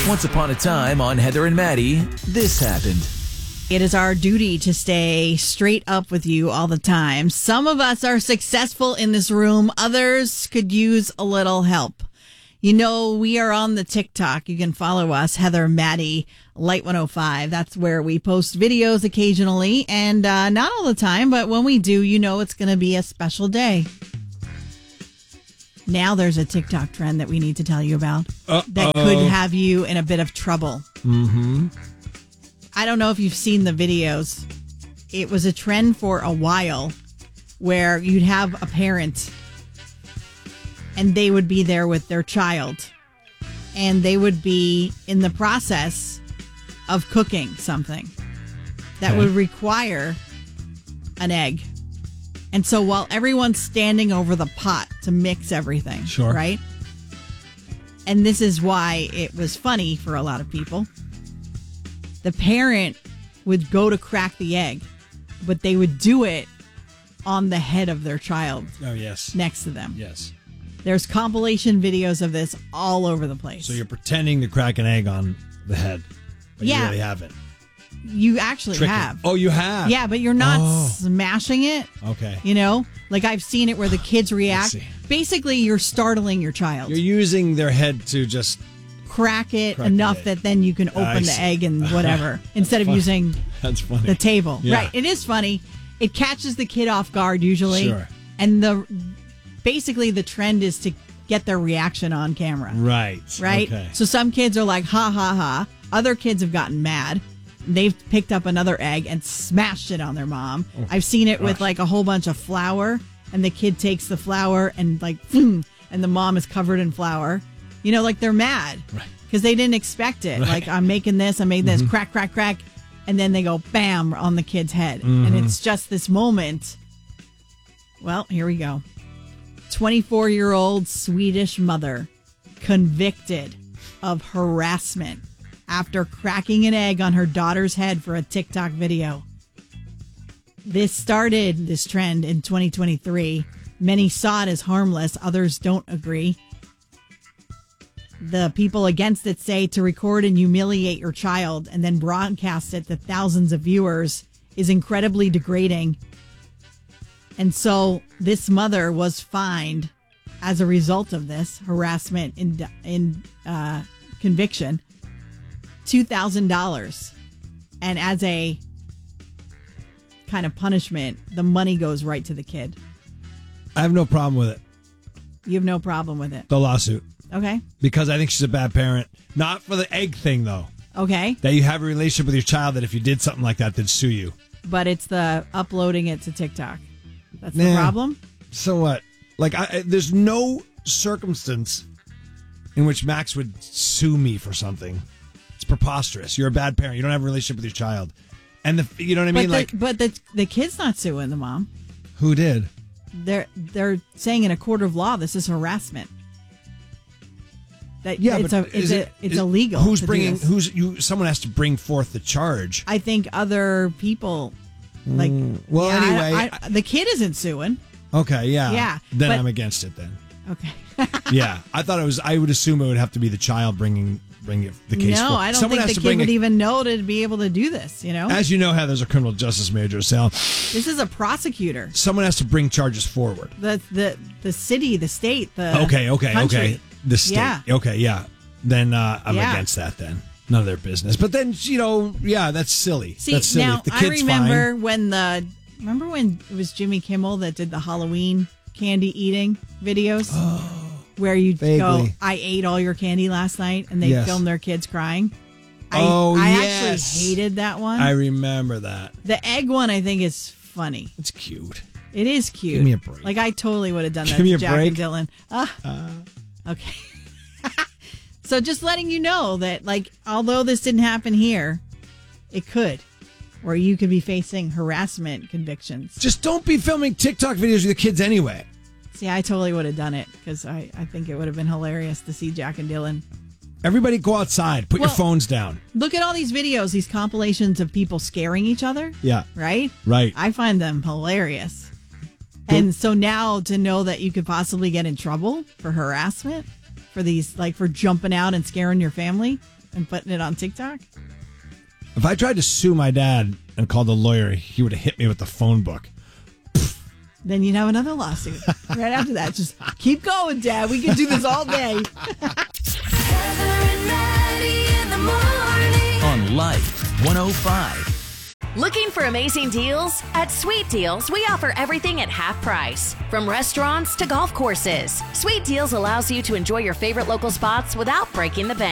Once upon a time on Heather and Maddie, this happened. It is our duty to stay straight up with you all the time. Some of us are successful in this room. Others could use a little help. You know, we are on the TikTok. You can follow us, Heather and Maddie, Light 105. That's where we post videos occasionally. And not all the time, but when we do, you know it's going to be a special day. Now there's a TikTok trend that we need to tell you about that could have you in a bit of trouble. Mm-hmm. I don't know if you've seen the videos. It was a trend for a while where you'd have a parent and they would be there with their child and they would be in the process of cooking something that would require an egg. And so while everyone's standing over the pot to mix everything, sure, right? And this is why it was funny for a lot of people. The parent would go to crack the egg, but they would do it on the head of their child. Oh, yes. Next to them. Yes. There's compilation videos of this all over the place. So you're pretending to crack an egg on the head, but you really haven't. You actually have. Oh, you have? Yeah, but you're not smashing it. Okay. You know? Like I've seen it where the kids react. Basically, you're startling your child. You're using their head to just crack it enough that then you can open the egg and whatever instead of using the table. Yeah. Right. It is funny. It catches the kid off guard usually. Sure. And basically the trend is to get their reaction on camera. Right. Okay. So some kids are like, ha, ha, ha. Other kids have gotten mad. They've picked up another egg and smashed it on their mom. I've seen it with like a whole bunch of flour and the kid takes the flour and like, and the mom is covered in flour. You know, like they're mad because they didn't expect it. Right. Like, I'm making this, crack, crack, crack. And then they go bam on the kid's head. And it's just this moment. Well, here we go. 24-year-old Swedish mother convicted of harassment after cracking an egg on her daughter's head for a TikTok video. This started this trend in 2023. Many saw it as harmless. Others don't agree. The people against it say to record and humiliate your child and then broadcast it to thousands of viewers is incredibly degrading. And so this mother was fined as a result of this harassment in conviction, $2,000. And as a kind of punishment, the money goes right to the kid. I have no problem with it. You have no problem with it? The lawsuit. Okay. Because I think she's a bad parent. Not for the egg thing, though. Okay. That you have a relationship with your child that if you did something like that, they'd sue you. But it's the uploading it to TikTok. That's the problem? So what? Like, there's no circumstance in which Max would sue me for something. It's preposterous. You're a bad parent. You don't have a relationship with your child. And you know what I mean? But the kid's not suing the mom. Who did? They're saying in a court of law this is harassment. That it's illegal. Who's bringing? Someone has to bring forth the charge. I think other people. Anyway, the kid isn't suing. Okay, yeah. Yeah. Then I'm against it. Then. Okay. Yeah, I thought it was. I would assume it would have to be the child bringing the case. No, I don't think the kid would even know to be able to do this. You know. As you know, Heather's a criminal justice major, so this is a prosecutor. Someone has to bring charges forward. The city, the state, the okay. The state. Yeah. Okay, yeah. Then I'm against that then. None of their business. But then, that's silly. See, that's silly. Now, if the kid's I remember when it was Jimmy Kimmel that did the Halloween candy eating videos? Where you'd go, I ate all your candy last night, and they filmed their kids crying. I actually hated that one. I remember that. The egg one, I think, is funny. It's cute. It is cute. Give me a break. Like, I totally would have done that to to Jack and Dylan. Okay. So just letting you know that, like, although this didn't happen here, it could. Or you could be facing harassment convictions. Just don't be filming TikTok videos with your kids anyway. See, I totally would have done it because I think it would have been hilarious to see Jack and Dylan. Everybody go outside. Put your phones down. Look at all these videos, these compilations of people scaring each other. Yeah. Right? Right. I find them hilarious. And so now to know that you could possibly get in trouble for harassment, for these, like, for jumping out and scaring your family, and putting it on TikTok? If I tried to sue my dad and called a lawyer, he would have hit me with the phone book. Then you'd have another lawsuit right after that. Just keep going, Dad. We can do this all day. Heather and Maddie in the morning. On Life 105. Looking for amazing deals? At Sweet Deals, we offer everything at half price. From restaurants to golf courses, Sweet Deals allows you to enjoy your favorite local spots without breaking the bank.